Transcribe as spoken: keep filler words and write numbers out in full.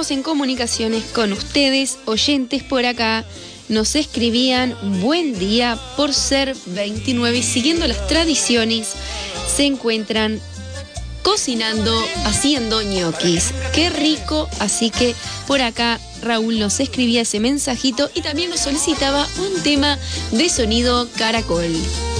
seguimos en comunicaciones con ustedes, oyentes por acá. Nos escribían: buen día, por ser veintinueve y siguiendo las tradiciones, se encuentran cocinando, haciendo ñoquis. ¡Qué rico! Así que por acá Raúl nos escribía ese mensajito y también nos solicitaba un tema de sonido caracol.